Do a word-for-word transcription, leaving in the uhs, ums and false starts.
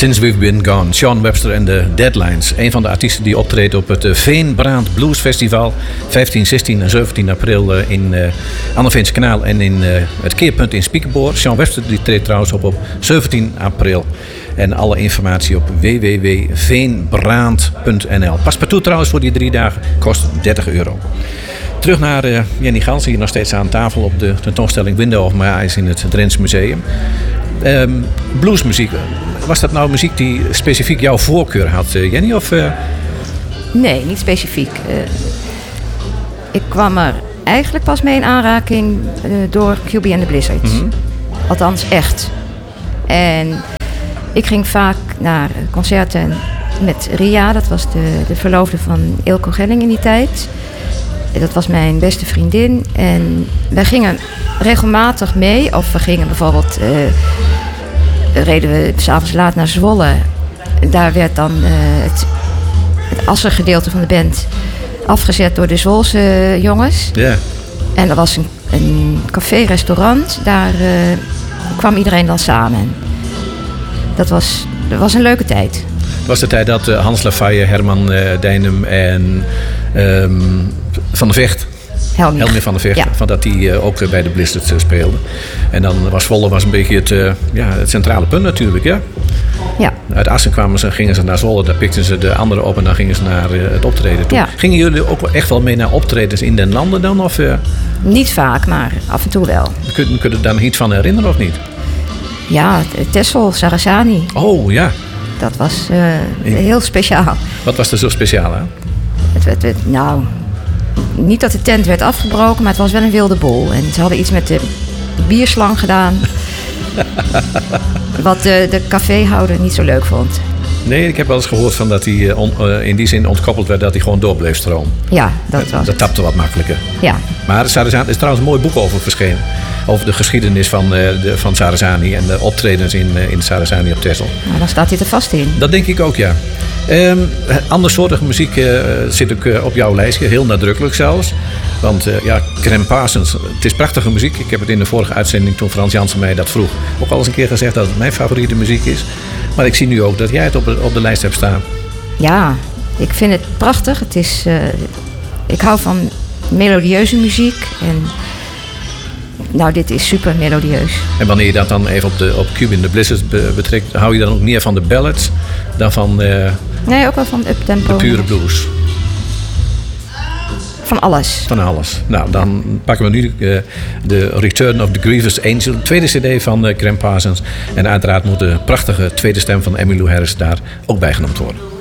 Since We've Been Gone. Sean Webster en de Deadlines. Een van de artiesten die optreedt op het Veenbrand Blues Festival. vijftien, zestien en zeventien april in uh, Anneveense Kanaal en in uh, het Keerpunt in Spiekenboor. Sean Webster die treedt trouwens op op zeventien april. En alle informatie op w w w punt veenbrand punt n l. Paspartout trouwens voor die drie dagen kost dertig euro. Terug naar uh, Jenny Gans, hier nog steeds aan tafel op de tentoonstelling Window of My Eyes in het Drents Museum. Um, bluesmuziek, was dat nou muziek die specifiek jouw voorkeur had, uh, Jenny? Of, uh... Nee, niet specifiek. Uh, ik kwam er eigenlijk pas mee in aanraking uh, door Q B and the Blizzards. Mm-hmm. Althans, echt. En ik ging vaak naar concerten met Ria, dat was de, de verloofde van Eelco Gelling in die tijd. Dat was mijn beste vriendin. En wij gingen regelmatig mee. Of we gingen bijvoorbeeld... Uh, reden we 's avonds laat naar Zwolle. Daar werd dan uh, het, het assengedeelte van de band afgezet door de Zwolse jongens. Ja. Yeah. En er was een, een café-restaurant. Daar uh, kwam iedereen dan samen. Dat was, dat was een leuke tijd. Het was de tijd dat uh, Hans Lafaye, Herman uh, Dijnem en... Um, Van der Vecht. Helmier. Helmier van der Vecht. Ja. Van dat hij uh, ook bij de Blizzards uh, speelde. En dan was Zwolle was een beetje het, uh, ja, het centrale punt natuurlijk. Ja? Ja. Uit Assen kwamen ze, gingen ze naar Zwolle. Daar pikten ze de anderen op en dan gingen ze naar uh, het optreden toe. Ja. Gingen jullie ook echt wel mee naar optredens in den landen dan? Of, uh... Niet vaak, maar af en toe wel. Kun, kun je er daar nog iets van herinneren of niet? Ja, Texel, Sarasani. Oh ja. Dat was uh, heel speciaal. Wat was er zo speciaal aan? Het, het, het, nou, niet dat de tent werd afgebroken, maar het was wel een wilde boel. En ze hadden iets met de bierslang gedaan. Wat de, de caféhouder niet zo leuk vond. Nee, ik heb wel eens gehoord van dat hij uh, on, uh, in die zin ontkoppeld werd dat hij gewoon door bleef stromen. Ja, dat was Dat, dat tapte wat makkelijker. Ja. Maar Sarasani, er is trouwens een mooi boek over verschenen. Over de geschiedenis van, uh, de, van Sarasani en de optredens in, uh, in Sarasani op Texel. Nou, dan staat hij er vast in. Dat denk ik ook, ja. Um, andersoortige muziek uh, zit ook uh, op jouw lijstje, heel nadrukkelijk zelfs. Want uh, ja, Graham Parsons, het is prachtige muziek. Ik heb het in de vorige uitzending, toen Frans Jansen mij dat vroeg, ook al eens een keer gezegd dat het mijn favoriete muziek is. Maar ik zie nu ook dat jij het op de, op de lijst hebt staan. Ja, ik vind het prachtig. Het is, uh, ik hou van melodieuze muziek. En nou, dit is super melodieus. En wanneer je dat dan even op, de, op Q B and the Blizzards be, betrekt, hou je dan ook meer van de ballads dan van uh, nee, ook wel van uptempo. de pure blues? Van alles. Van alles. Nou, dan pakken we nu uh, de Return of the Grievous Angel, de tweede cd van uh, Graham Parsons. En uiteraard moet de prachtige tweede stem van Emmylou Harris daar ook bijgenoemd worden.